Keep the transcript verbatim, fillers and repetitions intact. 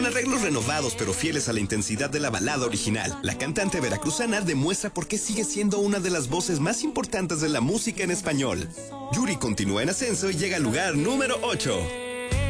Con arreglos renovados pero fieles a la intensidad de la balada original, la cantante veracruzana demuestra por qué sigue siendo una de las voces más importantes de la música en español. Yuri continúa en ascenso y llega al lugar número ocho.